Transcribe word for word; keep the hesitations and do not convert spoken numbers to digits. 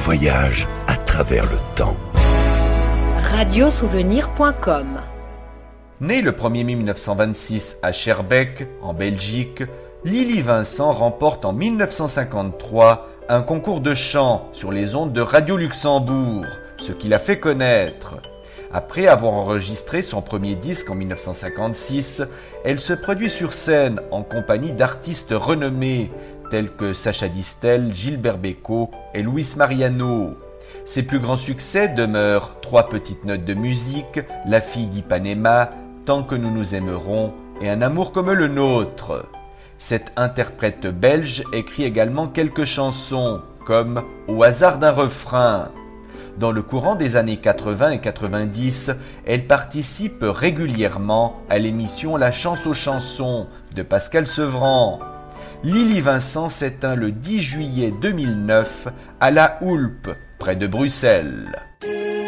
voyage à travers le temps. radiosouvenir point com. Née le premier mai mille neuf cent vingt-six à Schaerbeek, en Belgique, Lily Vincent remporte en mille neuf cent cinquante-trois un concours de chant sur les ondes de Radio Luxembourg, ce qui l'a fait connaître. Après avoir enregistré son premier disque en mille neuf cent cinquante-six, elle se produit sur scène en compagnie d'artistes renommés tels que Sacha Distel, Gilbert Bécaud et Luis Mariano. Ses plus grands succès demeurent Trois petites notes de musique, La fille d'Ipanema, Tant que nous nous aimerons et Un amour comme le nôtre. Cette interprète belge écrit également quelques chansons, comme Au hasard d'un refrain. Dans le courant des années quatre-vingts et quatre-vingt-dix, elle participe régulièrement à l'émission La chance aux chansons de Pascal Sevran. Lily Vincent s'éteint le dix juillet deux mille neuf à La Houlpe, près de Bruxelles.